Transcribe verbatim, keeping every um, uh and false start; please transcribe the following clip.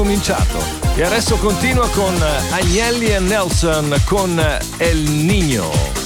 cominciato. E adesso continua con Agnelli e Nelson con El Niño.